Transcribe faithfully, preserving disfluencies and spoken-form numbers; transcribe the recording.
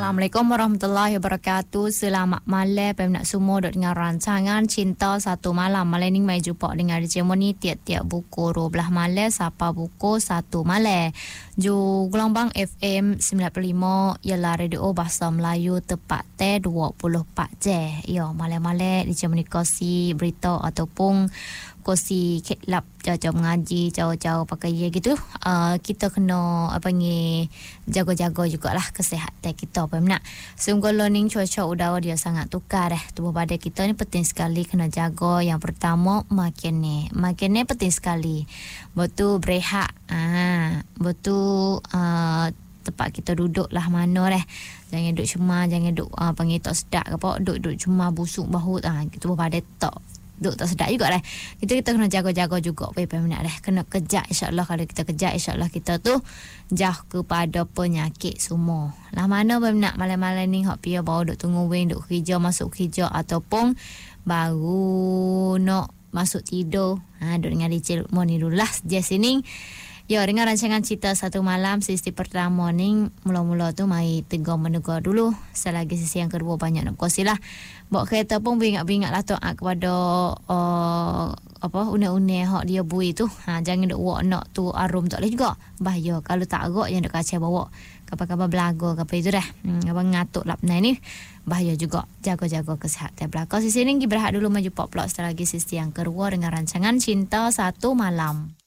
Assalamualaikum warahmatullahi wabarakatuh. Selamat malam peminat semua duk dengar rancangan Cinta Satu Malam. Malam ni mai jumpa dengan D J Moni tiap-tiap buku dua belas malam sampai buku satu malam. Ju gelombang F M sembilan puluh lima ialah radio bahasa Melayu tepat teh dua puluh empat jam. Ya, malam-malam D J Moni kasi berita ataupun kosi kelab jauh-jauh mengaji, jauh-jauh pakai ya gitu. Uh, kita kena apa ni jaga-jaga jugalah kesihatan kita peminat. Sungguh learning cuaca udara dia sangat tukar eh. Tubuh badan kita ni penting sekali kena jaga. Yang pertama makan ni. Makan ni penting sekali. Betul berehat. Ah, betul uh, tempat kita duduk lah mana dah. Jangan duduk cuma, jangan duduk uh, panggil tak sedap ke apa. Duduk-duduk cuma busuk bahu ah, tubuh badan tak duk tak sedap juga dah. Kita kita kena jaga-jaga juga peminat dah. Kena kejar insya-Allah. Kalau kita kejar insya-Allah kita tu jauh kepada penyakit semua. Lah mana peminat malam-malam ni hok pia baru duk tunggu wing duk kerja masuk kerja ataupun baru nak masuk tidur. Ha duk dengan D J Moni dulu lah je sini. Ya, dengan rancangan Cinta Satu Malam sesi pertama ni mula-mula tu mai tegur menegur dulu. Selagi sesi yang kedua banyak nak kongsi lah. Bawa kereta pun beringat-beringat lah tu kepada uh, apa unek-unek hak dia bui tu. Ha, jangan duk wak nak tu arum tak boleh juga. Bahaya kalau tak agak yang duk kacau bawa. Kapal-kapal belaga apa itu dah. Hmm, abang ngatuk lap ni bahaya juga. Jaga-jaga kesihatan belakang. Sesi ni kita berehat dulu maju pop plot setelah lagi sesi yang kedua dengan rancangan Cinta Satu Malam.